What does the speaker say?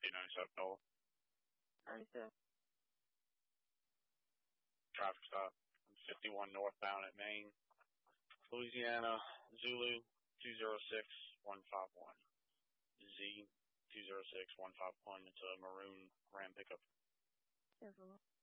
297 Nola. 97. Traffic stop. 51 northbound at Maine. Louisiana, Zulu 206151. Z 206151. It's a maroon Ram pickup. Yes,